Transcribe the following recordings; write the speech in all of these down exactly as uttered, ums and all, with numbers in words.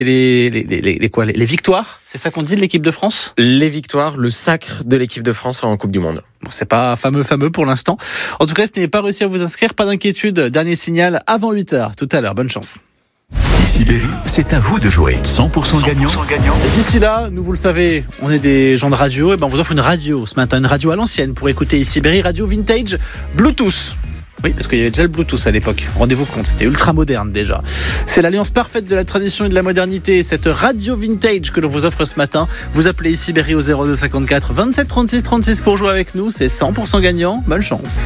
les, les, les, les, quoi, les, les victoires, c'est ça qu'on dit de l'équipe de France ? Les victoires, le sacre de l'équipe de France en Coupe du Monde. Bon, c'est pas fameux fameux pour l'instant. En tout cas, si vous n'avez pas réussi à vous inscrire, pas d'inquiétude. Dernier signal avant huit heures, tout à l'heure. Bonne chance. Ici Berry, c'est à vous de jouer. cent pour cent gagnant. Et d'ici là, nous vous le savez, on est des gens de radio. Et ben on vous offre une radio ce matin, une radio à l'ancienne pour écouter Ici Berry, radio vintage Bluetooth. Oui, parce qu'il y avait déjà le Bluetooth à l'époque. Rendez-vous compte, c'était ultra moderne déjà. C'est l'alliance parfaite de la tradition et de la modernité. Cette radio vintage que l'on vous offre ce matin. Vous appelez Ici Berry au zéro deux cinquante-quatre vingt-sept trente-six trente-six pour jouer avec nous. C'est cent pour cent gagnant. Bonne chance.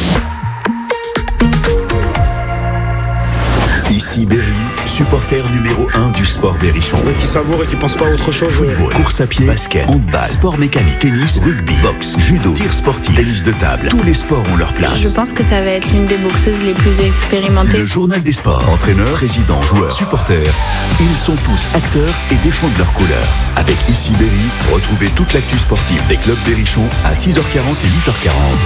Ici Berry, supporter numéro un du sport berrichon. Qui savoure et qui pense pas à autre chose. Football, course à pied, basket, handball, sport mécanique, tennis, rugby, boxe, judo, tir sportif, tennis de table. Tous les sports ont leur place. Je pense que ça va être l'une des boxeuses les plus expérimentées. Le journal des sports. Entraîneurs, présidents, joueurs, supporters. Ils sont tous acteurs et défendent leurs couleurs. Avec Ici Berry, retrouvez toute l'actu sportive des clubs berrichons à six heures quarante et huit heures quarante.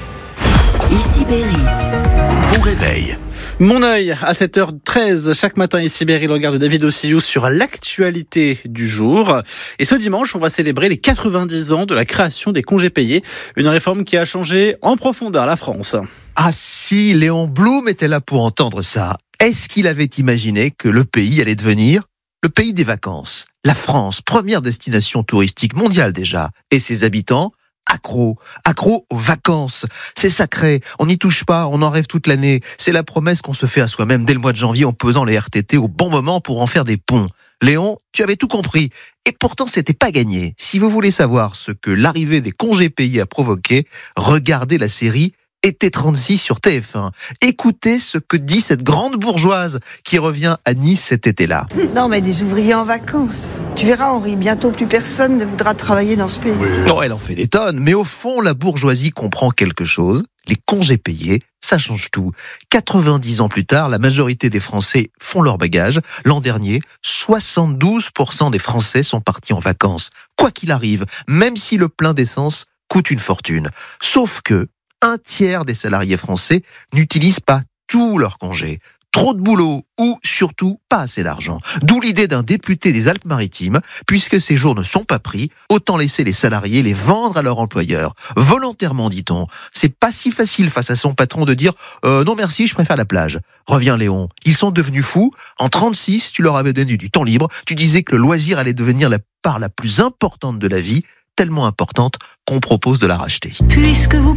Ici Berry. Bon réveil. Mon œil à sept heures treize, chaque matin ici Berry, le regard de David Ossillou sur l'actualité du jour. Et ce dimanche, on va célébrer les quatre-vingt-dix ans de la création des congés payés, une réforme qui a changé en profondeur la France. Ah si, Léon Blum était là pour entendre ça. Est-ce qu'il avait imaginé que le pays allait devenir le pays des vacances ? La France, première destination touristique mondiale déjà, et ses habitants accro, accro aux vacances. C'est sacré, on n'y touche pas, on en rêve toute l'année. C'est la promesse qu'on se fait à soi-même dès le mois de janvier en posant les R T T au bon moment pour en faire des ponts. Léon, tu avais tout compris. Et pourtant, c'était pas gagné. Si vous voulez savoir ce que l'arrivée des congés payés a provoqué, regardez la série Été trente-six sur T F un. Écoutez ce que dit cette grande bourgeoise qui revient à Nice cet été-là. Non, mais des ouvriers en vacances. Tu verras, Henri, bientôt plus personne ne voudra travailler dans ce pays. Non, elle en fait des tonnes, mais au fond, la bourgeoisie comprend quelque chose. Les congés payés, ça change tout. quatre-vingt-dix ans plus tard, la majorité des Français font leur bagage. L'an dernier, soixante-douze pour cent des Français sont partis en vacances. Quoi qu'il arrive, même si le plein d'essence coûte une fortune. Sauf que un tiers des salariés français n'utilisent pas tous leurs congés. Trop de boulot ou surtout pas assez d'argent. D'où l'idée d'un député des Alpes-Maritimes, puisque ces jours ne sont pas pris, autant laisser les salariés les vendre à leur employeur. Volontairement, dit-on. C'est pas si facile face à son patron de dire euh, « Non merci, je préfère la plage ». Reviens Léon, ils sont devenus fous. En trente-six, tu leur avais donné du temps libre. Tu disais que le loisir allait devenir la part la plus importante de la vie, tellement importante qu'on propose de la racheter. Puisque vous